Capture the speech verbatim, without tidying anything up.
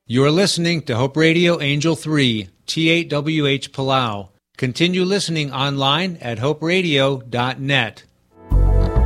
You are listening to Hope Radio Angel three, T eight W H Palau. Continue listening online at hope radio dot net.